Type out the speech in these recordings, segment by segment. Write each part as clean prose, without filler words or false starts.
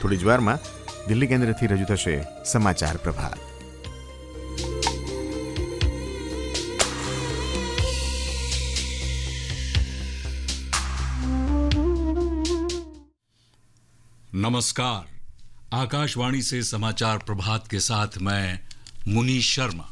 થોડી જ વારમાં દિલ્હી કેન્દ્રથી રજૂ થશે સમાચાર પ્રભાત. नमस्कार. आकाशवाणी से समाचार प्रभात के साथ मैं मुनीश शर्मा.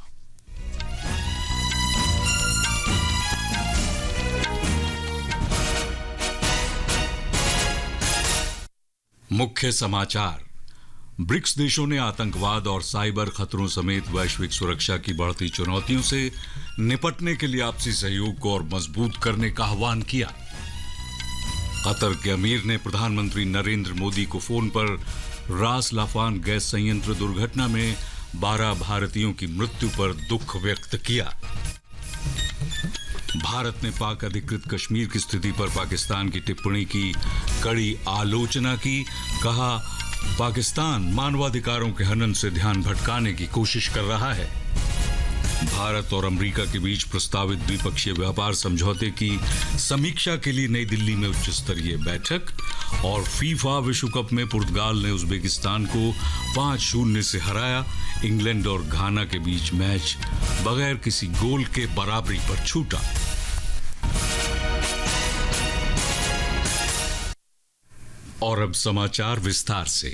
मुख्य समाचार. ब्रिक्स देशों ने आतंकवाद और साइबर खतरों समेत वैश्विक सुरक्षा की बढ़ती चुनौतियों से निपटने के लिए आपसी सहयोग को और मजबूत करने का आह्वान किया. कतर के अमीर ने प्रधानमंत्री नरेंद्र मोदी को फोन पर रास लाफान गैस संयंत्र दुर्घटना में 12 भारतीयों की मृत्यु पर दुख व्यक्त किया. भारत ने पाक अधिकृत कश्मीर की स्थिति पर पाकिस्तान की टिप्पणी की कड़ी आलोचना की. कहा, पाकिस्तान मानवाधिकारों के हनन से ध्यान भटकाने की कोशिश कर रहा है. भारत और अमेरिका के बीच प्रस्तावित द्विपक्षीय व्यापार समझौते की समीक्षा के लिए नई दिल्ली में उच्च स्तरीय बैठक. और फीफा विश्व कप में पुर्तगाल ने उज्बेकिस्तान को 5-0 से हराया. इंग्लैंड और घाना के बीच मैच बगैर किसी गोल के बराबरी पर छूटा. और अब समाचार विस्तार से.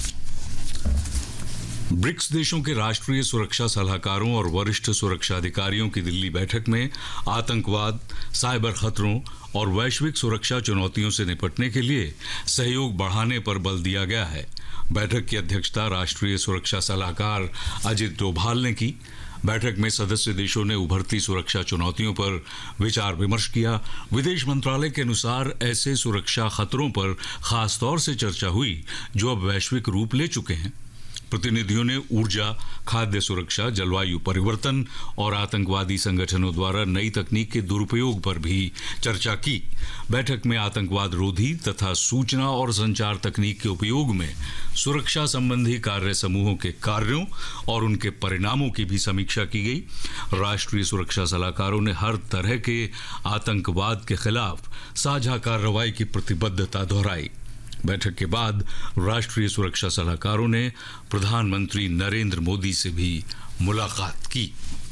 ब्रिक्स देशों के राष्ट्रीय सुरक्षा सलाहकारों और वरिष्ठ सुरक्षा अधिकारियों की दिल्ली बैठक में आतंकवाद, साइबर खतरों और वैश्विक सुरक्षा चुनौतियों से निपटने के लिए सहयोग बढ़ाने पर बल दिया गया है. बैठक की अध्यक्षता राष्ट्रीय सुरक्षा सलाहकार अजित डोभाल ने की. बैठक में सदस्य देशों ने उभरती सुरक्षा चुनौतियों पर विचार विमर्श किया. विदेश मंत्रालय के अनुसार ऐसे सुरक्षा खतरों पर खास तौर से चर्चा हुई जो अब वैश्विक रूप ले चुके हैं. प्रतिनिधियों ने ऊर्जा, खाद्य सुरक्षा, जलवायु परिवर्तन और आतंकवादी संगठनों द्वारा नई तकनीक के दुरुपयोग पर भी चर्चा की. बैठक में आतंकवाद रोधी तथा सूचना और संचार तकनीक के उपयोग में सुरक्षा संबंधी कार्य समूहों के कार्यों और उनके परिणामों की भी समीक्षा की गई. राष्ट्रीय सुरक्षा सलाहकारों ने हर तरह के आतंकवाद के खिलाफ साझा कार्रवाई की प्रतिबद्धता दोहराई. बैठक के बाद राष्ट्रीय सुरक्षा सलाहकारों ने प्रधानमंत्री नरेंद्र मोदी से भी मुलाकात की.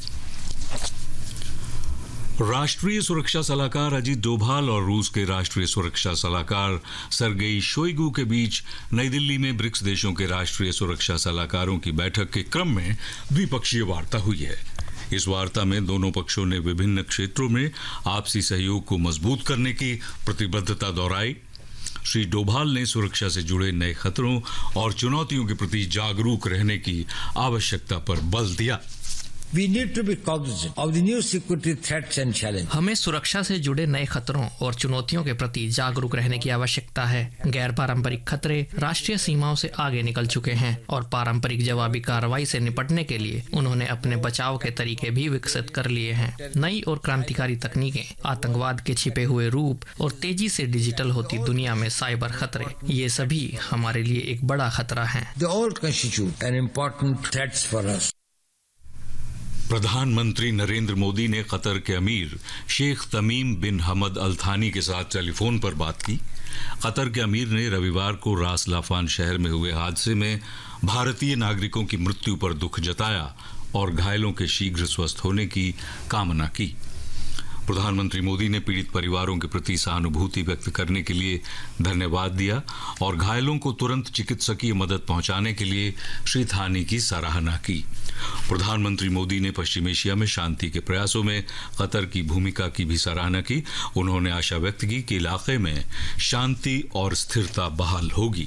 राष्ट्रीय सुरक्षा सलाहकार अजित डोभाल और रूस के राष्ट्रीय सुरक्षा सलाहकार सर्गेई शोइगु के बीच नई दिल्ली में ब्रिक्स देशों के राष्ट्रीय सुरक्षा सलाहकारों की बैठक के क्रम में द्विपक्षीय वार्ता हुई है. इस वार्ता में दोनों पक्षों ने विभिन्न क्षेत्रों में आपसी सहयोग को मजबूत करने की प्रतिबद्धता दोहराई. श्री डोभाल ने सुरक्षा से जुड़े नए खतरों और चुनौतियों के प्रति जागरूक रहने की आवश्यकता पर बल दिया. We need to be cognizant of the new security threats and challenges. हमें सुरक्षा से जुड़े नए खतरों और चुनौतियों के प्रति जागरूक रहने की आवश्यकता है. गैर पारंपरिक खतरे राष्ट्रीय सीमाओं से आगे निकल चुके हैं और पारंपरिक जवाबी कार्रवाई से निपटने के लिए उन्होंने अपने बचाव के तरीके भी विकसित कर लिए हैं. नई और क्रांतिकारी तकनीकें, आतंकवाद के छिपे हुए रूप और तेजी से डिजिटल होती दुनिया में साइबर खतरे, ये सभी हमारे लिए एक बड़ा खतरा है. They all constitute an important threats for us. प्रधानमंत्री नरेंद्र मोदी ने कतर के अमीर शेख तमीम बिन हमद अल थानी के साथ टेलीफोन पर बात की. कतर के अमीर ने रविवार को रास लाफान शहर में हुए हादसे में भारतीय नागरिकों की मृत्यु पर दुख जताया और घायलों के शीघ्र स्वस्थ होने की कामना की. प्रधानमंत्री मोदी ने पीड़ित परिवारों के प्रति सहानुभूति व्यक्त करने के लिए धन्यवाद दिया और घायलों को तुरंत चिकित्सकीय मदद पहुंचाने के लिए श्री थानी की सराहना की. प्रधानमंत्री मोदी ने पश्चिम एशिया में शांति के प्रयासों में कतर की भूमिका की भी सराहना की. उन्होंने आशा व्यक्त की कि इलाके में शांति और स्थिरता बहाल होगी.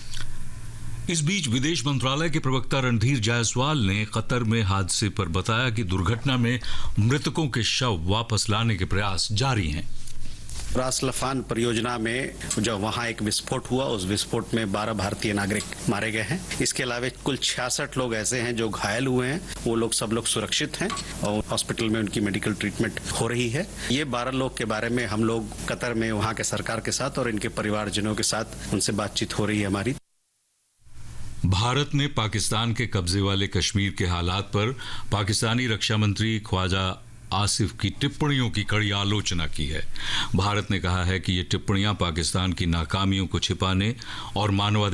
इस बीच विदेश मंत्रालय के प्रवक्ता रणधीर जायसवाल ने कतर में हादसे पर बताया कि दुर्घटना में मृतकों के शव वापस लाने के प्रयास जारी हैं. रास लाफान परियोजना में जो वहां एक विस्फोट हुआ, उस विस्फोट में 12 भारतीय नागरिक मारे गए हैं. इसके अलावा कुल 66 लोग ऐसे हैं जो घायल हुए हैं. वो लोग सब लोग सुरक्षित हैं और हॉस्पिटल में उनकी मेडिकल ट्रीटमेंट हो रही है. ये 12 लोग के बारे में हम लोग कतर में वहां के सरकार के साथ और इनके परिवारजनों के साथ उनसे बातचीत हो रही है हमारी. भारत ने पाकिस्तान के कब्जे वाले कश्मीर के हालात पर पाकिस्तानी रक्षा मंत्री ख्वाजा आसिफ की टिप्पणियों की कड़ी आलोचना की है. भारत ने कहा है कि ये टिप्पणियां पाकिस्तान की नाकामियों को छिपाने और मानवाधिकार